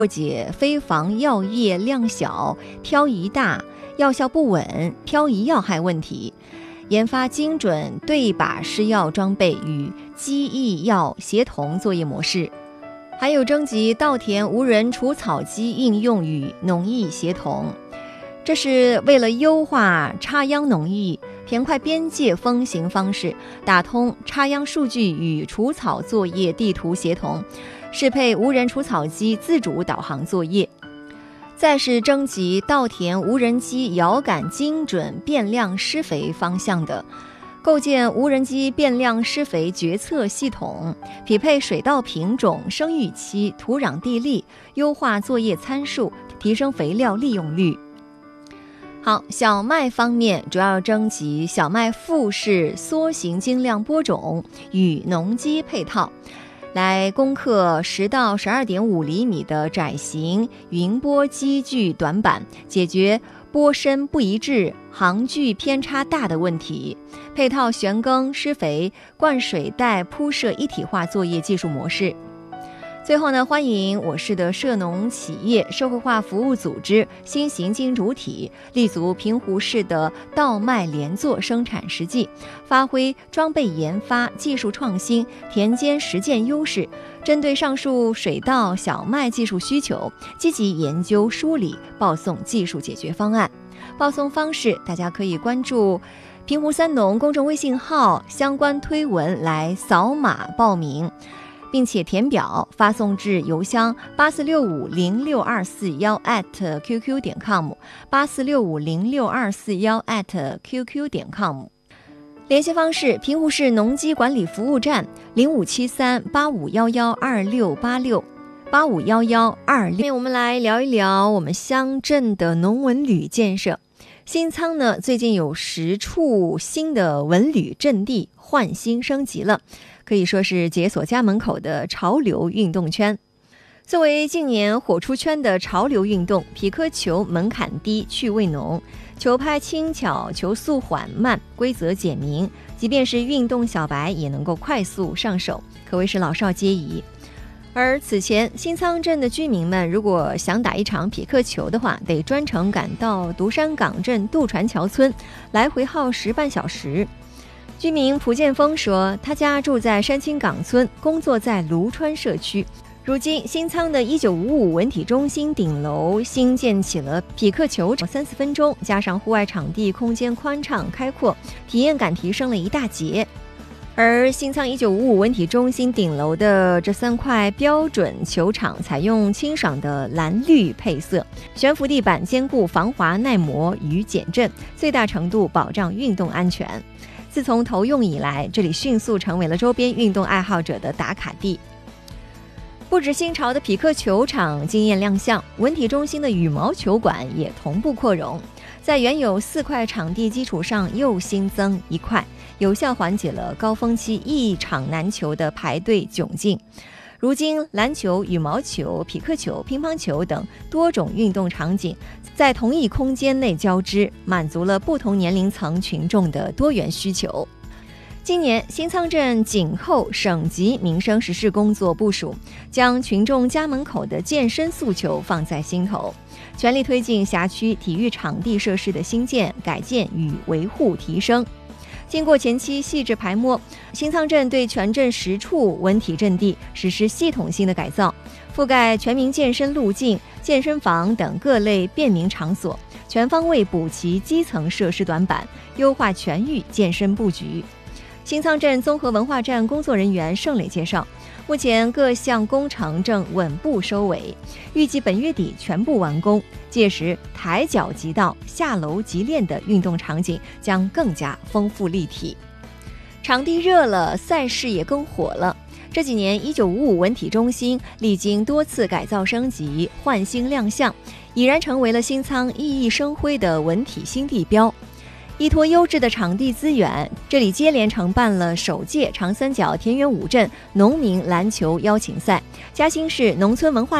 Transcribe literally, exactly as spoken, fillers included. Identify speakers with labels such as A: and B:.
A: 破解非防药液量小、漂移大、药效不稳、漂移要害问题，研发精准对靶施药装备与机翼药协同作业模式，还有征集稻田无人除草机应用与农艺协同。这是为了优化插秧农艺，偏快边界风行方式，打通插秧数据与除草作业地图协同，适配无人除草机自主导航作业。再是征集稻田无人机遥感精准变量施肥方向的，构建无人机变量施肥决策系统，匹配水稻品种、生育期、土壤地力，优化作业参数，提升肥料利用率。好，小麦方面主要征集小麦复式缩型精量播种与农机配套，来攻克十到十二点五厘米的窄型云播机具短板，解决播深不一致、行距偏差大的问题，配套旋耕、施肥、灌水带铺设一体化作业技术模式。最后呢，欢迎我市的社农企业社会化服务组织新型经营主体立足平湖市的稻麦连作生产实际，发挥装备研发、技术创新、田间实践优势，针对上述水稻、小麦技术需求，积极研究梳理、报送技术解决方案。报送方式，大家可以关注平湖三农公众微信号相关推文来扫码报名，并且填表发送至邮箱八四六五零六二四一 at qq 点 com 八四六五零六二四一 at qq 点 com。 联系方式：平湖市农机管理服务站零五七三八五一一二六八六八五一一二六。我们来聊一聊我们乡镇的农文旅建设。新仓呢，最近有十处新的文旅阵地换新升级了，可以说是解锁家门口的潮流运动圈。作为近年火出圈的潮流运动，匹克球门槛低、趣味浓，球拍轻巧、球速缓慢、规则简明，即便是运动小白也能够快速上手，可谓是老少皆宜。而此前新仓镇的居民们如果想打一场匹克球的话，得专程赶到独山港镇渡船桥村，来回耗时半小时。居民蒲建峰说，他家住在山青港村，工作在芦川社区。如今新仓的一九五五文体中心顶楼新建起了匹克球场，三四分钟，加上户外场地空间宽敞开阔，体验感提升了一大截。而新仓一九五五文体中心顶楼的这三块标准球场采用清爽的蓝绿配色，悬浮地板兼顾防滑耐磨与减震，最大程度保障运动安全。自从投用以来，这里迅速成为了周边运动爱好者的打卡地。不止新潮的匹克球场惊艳亮相，文体中心的羽毛球馆也同步扩容，在原有四块场地基础上又新增一块，有效缓解了高峰期一场难求的排队窘境。如今篮球、羽毛球、匹克球、乒乓球等多种运动场景在同一空间内交织，满足了不同年龄层群众的多元需求。今年新仓镇紧扣省级民生实事工作部署，将群众家门口的健身诉求放在心头，全力推进辖区体育场地设施的新建、改建与维护提升。经过前期细致排摸，新仓镇对全镇十处文体阵地实施系统性的改造，覆盖全民健身路径、健身房等各类便民场所，全方位补齐基层设施短板，优化全域健身布局。新仓镇综合文化站工作人员盛磊介绍，目前各项工程正稳步收尾，预计本月底全部完工，届时抬脚即到、下楼即练的运动场景将更加丰富立体。场地热了，赛事也更火了。这几年一九五五文体中心历经多次改造升级、焕新亮相，已然成为了新仓熠熠生辉的文体新地标。依托优质的场地资源，这里接连承办了首届长三角田园五镇农民篮球邀请赛、嘉兴市农村文化